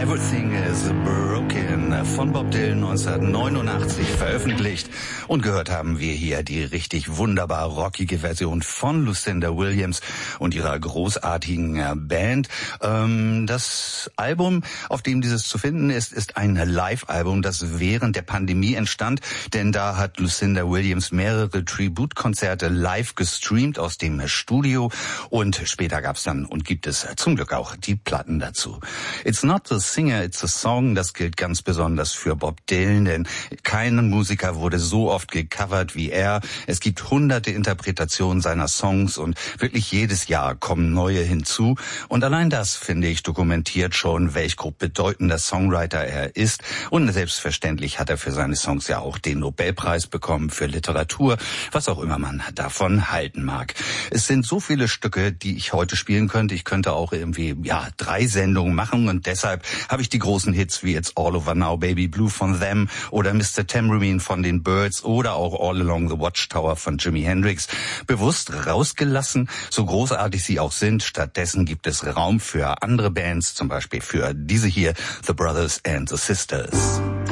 Everything is Broken von Bob Dylan 1989 veröffentlicht. Und gehört haben wir hier die richtig wunderbar rockige Version von Lucinda Williams und ihrer großartigen Band. Das Album, auf dem dieses zu finden ist, ist ein Live-Album, das während der Pandemie entstand. Denn da hat Lucinda Williams mehrere Tribute-Konzerte live gestreamt aus dem Studio. Und später gab's dann und gibt es zum Glück auch die Platten dazu. It's not the singer, it's a song. Das gilt ganz besonders für Bob Dylan, denn kein Musiker wurde so oft gecovert wie er. Es gibt hunderte Interpretationen seiner Songs und wirklich jedes Jahr kommen neue hinzu. Und allein das, finde ich, dokumentiert schon, welch bedeutender Songwriter er ist. Und selbstverständlich hat er für seine Songs ja auch den Nobelpreis bekommen für Literatur, was auch immer man davon halten mag. Es sind so viele Stücke, die ich heute spielen könnte. Ich könnte auch irgendwie 3 Sendungen machen und deshalb habe ich die großen Hits wie It's All Over Now, Baby Blue von Them oder Mr. Tambourine von den Byrds oder auch All Along the Watchtower von Jimi Hendrix bewusst rausgelassen, so großartig sie auch sind. Stattdessen gibt es Raum für andere Bands, zum Beispiel für diese hier, The Brothers and the Sisters.